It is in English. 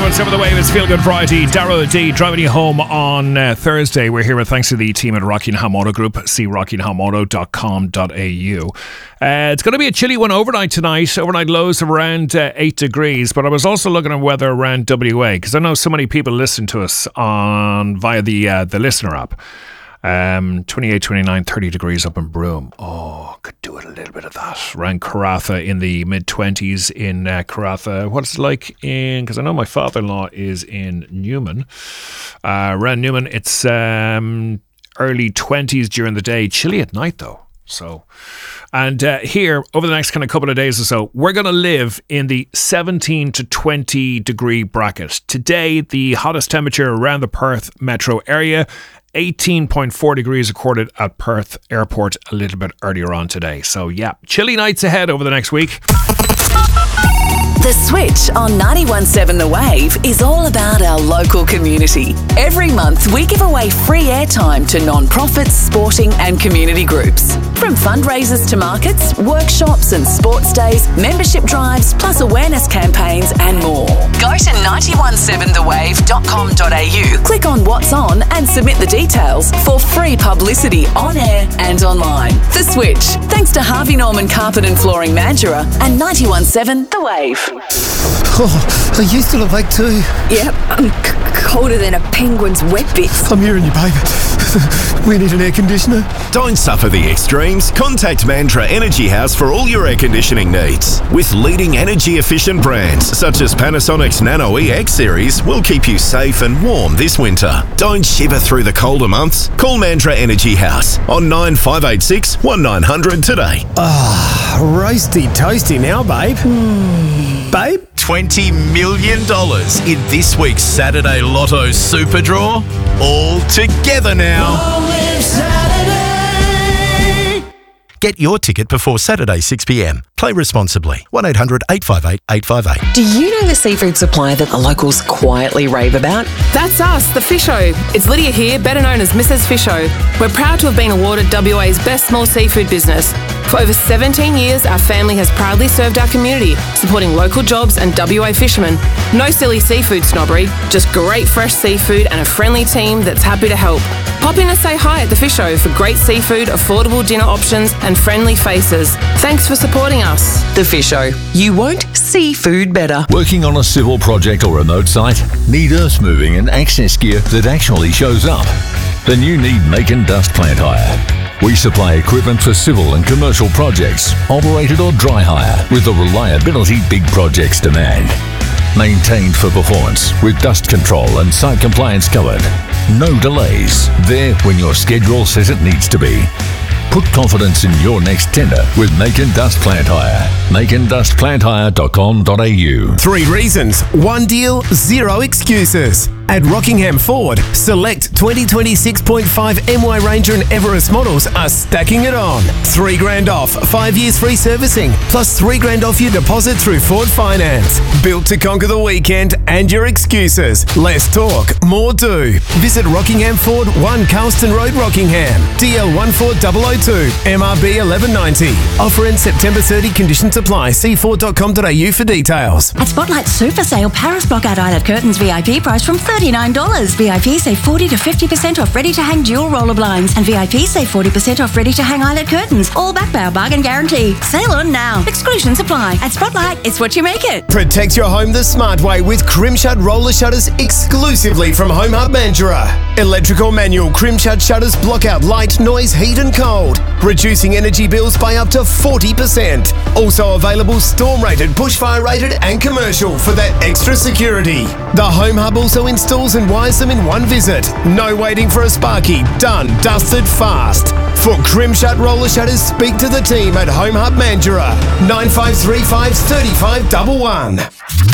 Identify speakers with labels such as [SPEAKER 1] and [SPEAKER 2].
[SPEAKER 1] 91.7 The Wave. It's Feel Good Friday. Darrow D driving you home on Thursday. We're here with thanks to the team at Rockingham Auto Group. See rockinghamauto.com.au. It's going to be a chilly one overnight tonight. Overnight lows of around 8 degrees. But I was also looking at weather around WA because I know so many people listen to us via the listener app. 28, 29, 30 degrees up in Broome. Oh, could do it a little bit of that. Around Karratha in the mid-20s in Karratha. What's it like because I know my father-in-law is in Newman. Around Newman, it's early 20s during the day. Chilly at night, though. So, and here, over the next kind of couple of days or so, we're going to live in the 17 to 20 degree bracket. Today, the hottest temperature around the Perth metro area, 18.4 degrees recorded at Perth Airport a little bit earlier on today. So yeah, chilly nights ahead over the next week.
[SPEAKER 2] The Switch on 91.7 The Wave is all about our local community. Every month we give away free airtime to non-profits, sporting and community groups. From fundraisers to markets, workshops and sports days, membership drives, plus awareness campaigns and more. Go to 917thewave.com.au, click on What's On and submit the details for free publicity on air and online. The Switch, thanks to Harvey Norman Carpet and Flooring Mandurah and 91.7 The Wave.
[SPEAKER 3] Oh, are you still awake too?
[SPEAKER 4] Yep, I'm colder than a penguin's wet bits.
[SPEAKER 3] I'm hearing you, babe. We need an air conditioner.
[SPEAKER 5] Don't suffer the extremes. Contact Mantra Energy House for all your air conditioning needs. With leading energy-efficient brands such as Panasonic's Nano EX series will keep you safe and warm this winter. Don't shiver through the colder months. Call Mantra Energy House on 9586 1900 today.
[SPEAKER 3] Roasty toasty now, babe. Babe?
[SPEAKER 5] $20 million in this week's Saturday Lotto Super Draw. All together now. Get your ticket before Saturday 6 p.m. Play responsibly. 1-800-858-858.
[SPEAKER 6] Do you know the seafood supplier that the locals quietly rave about?
[SPEAKER 7] That's us, the Fisho. It's Lydia here, better known as Mrs. Fisho. We're proud to have been awarded WA's best small seafood business. For over 17 years, our family has proudly served our community, supporting local jobs and WA fishermen. No silly seafood snobbery, just great fresh seafood and a friendly team that's happy to help. Pop in and say hi at the Fisho for great seafood, affordable dinner options and friendly faces. Thanks for supporting us.
[SPEAKER 6] The Fisho. You won't see food better.
[SPEAKER 8] Working on a civil project or remote site? Need earth moving and access gear that actually shows up? Then you need Macon Dust Plant Hire. We supply equipment for civil and commercial projects, operated or dry hire, with the reliability big projects demand. Maintained for performance, with dust control and site compliance covered. No delays. There when your schedule says it needs to be. Put confidence in your next tender with Macon Dust Plant Hire. MaconDustPlantHire.com.au.
[SPEAKER 9] 3 reasons, 1 deal, 0 excuses. At Rockingham Ford, select 2026.5 MY Ranger and Everest models are stacking it on. $3,000 off, 5 years free servicing, plus $3,000 off your deposit through Ford Finance. Built to conquer the weekend and your excuses. Less talk, more do. Visit Rockingham Ford, 1 Carlston Road, Rockingham. DL 14002, MRB 1190. Offer ends September 30, conditions apply. See Ford.com.au for details.
[SPEAKER 10] At Spotlight Super Sale, Paris Blockout Eyelet Curtains VIP price from $39. VIP save 40 to 50% off ready-to-hang dual roller blinds. And VIP save 40% off ready-to-hang eyelet curtains. All backed by our bargain guarantee. Sale on now. Exclusions apply. At Spotlight, it's what you make it.
[SPEAKER 9] Protect your home the smart way with Crimshut roller shutters exclusively from Home Hub Mandurah. Electrical manual Crimshut shutters block out light, noise, heat and cold, reducing energy bills by up to 40%. Also available storm-rated, bushfire-rated and commercial for that extra security. The Home Hub also installs and wires them in one visit. No waiting for a sparky. Done, dusted, fast. For Crimshut roller shutters, speak to the team at Home Hub Mandurah. 9535 3511.